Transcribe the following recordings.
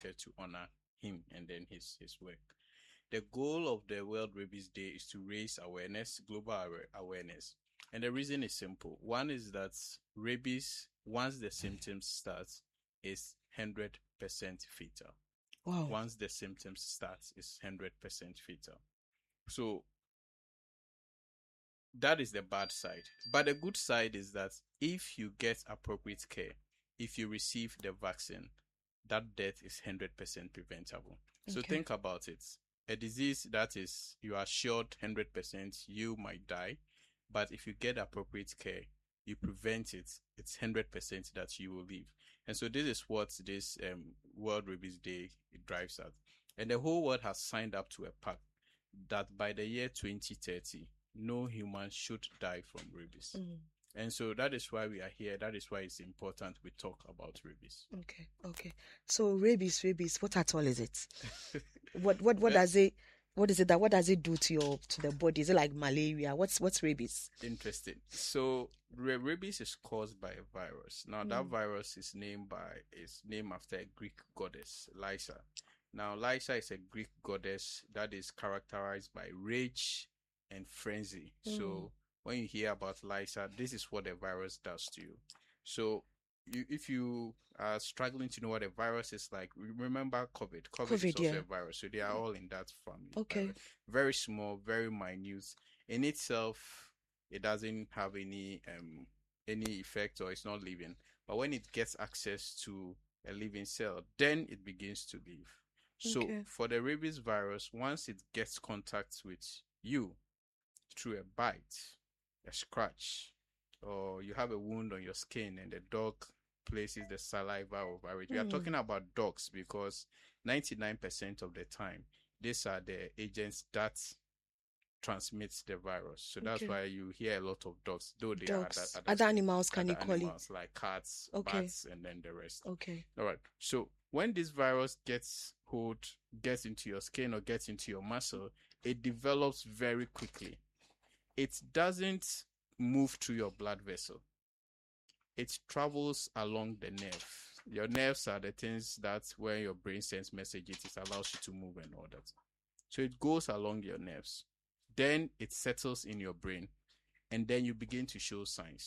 expected to honor him and then his work. The goal of the World Rabies Day is to raise awareness, global awareness. And the reason is simple. One is that rabies, once the symptoms start, is 100% fatal. Wow. Once the symptoms start, is 100% fatal. So that is the bad side. But the good side is that if you get appropriate care, if you receive the vaccine, that death is 100% preventable. So Okay. think about it. A disease that is, you are assured 100% you might die, but if you get appropriate care, you prevent it, it's 100% that you will live. And so this is what this World Rabies Day drives at. And the whole world has signed up to a pact that by the year 2030, no human should die from rabies. And so that is why we are here. That is why it's important we talk about rabies. Okay. So rabies, what at all is it? What does it? What is it that? What does it do to the body? Is it like malaria? What's rabies? Interesting. So rabies is caused by a virus. Now that virus is named after a Greek goddess, Lysa. Now Lysa is a Greek goddess that is characterized by rage and frenzy. So when you hear about Lysa, this is what the virus does to you. So if you are struggling to know what a virus is like, remember COVID. COVID is also a virus. So they are all in that family. Okay. Very small, very minute. In itself, it doesn't have any effect, or it's not living. But when it gets access to a living cell, then it begins to live. So for the rabies virus, once it gets contact with you through a bite, a scratch, or you have a wound on your skin and the dog places the saliva over it. We are talking about dogs because 99% of the time, these are the agents that transmits the virus. So that's why you hear a lot of dogs, though they are other animals, can you call it? Like cats, bats, and then the rest. Okay. All right. So when this virus gets into your skin or gets into your muscle, it develops very quickly. It doesn't move through your blood vessel. It travels along the nerve. Your nerves are the things that when your brain sends messages, it allows you to move and all that. So it goes along your nerves. Then it settles in your brain, and then you begin to show signs.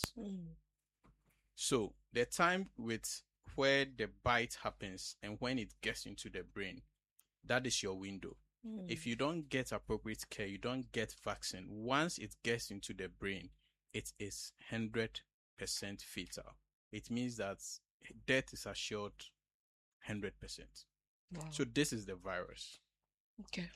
So the time with where the bite happens and when it gets into the brain, that is your window. If you don't get appropriate care, you don't get vaccine, once it gets into the brain, it is 100% fatal. It means that death is assured 100%. Wow. So this is the virus. Okay.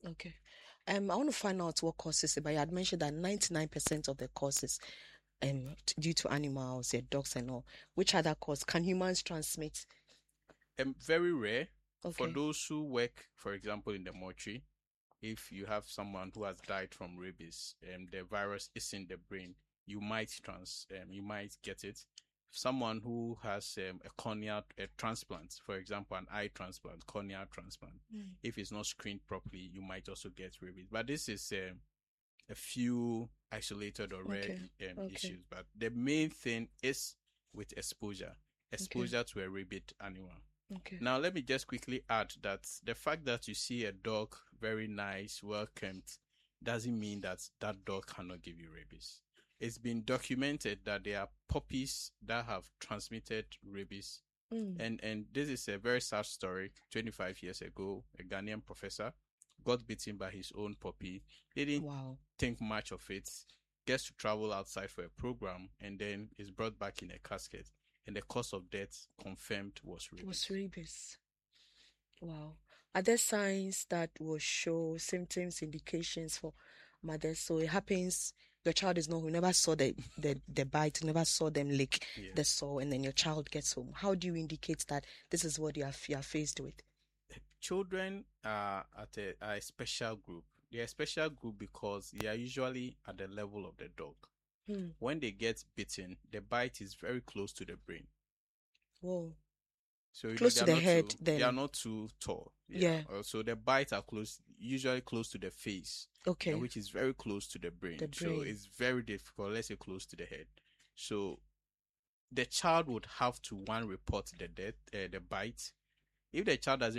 I want to find out what causes it, but you had mentioned that 99% of the causes due to animals, dogs and all. Which other cause can humans transmit? Very rare. For those who work, for example, in the mortuary, if you have someone who has died from rabies, the virus is in the brain, you might get it. Someone who has a corneal transplant, for example, an eye transplant, corneal transplant, if it's not screened properly, you might also get rabies. But this is a few isolated or rare issues. But the main thing is with exposure to a rabid animal. Now, let me just quickly add that the fact that you see a dog very nice, welcomed, doesn't mean that that dog cannot give you rabies. It's been documented that there are puppies that have transmitted rabies. And this is a very sad story. 25 years ago, a Ghanaian professor got bitten by his own puppy. He didn't think much of it, gets to travel outside for a program, and then is brought back in a casket. And the cause of death confirmed was rabies. Wow. Are there signs that will show symptoms, indications for mothers? So it happens, your child is not home, never saw the bite, never saw them lick the sore, and then your child gets home. How do you indicate that this is what you are faced with? Children are at a special group. They are a special group because they are usually at the level of the dog. When they get bitten, the bite is very close to the brain. Whoa. So close to the head, then they are not too tall. So the bites are usually close to the face. Which is very close to the brain. So it's very difficult, let's say close to the head. So the child would have to report the bite. If the child doesn't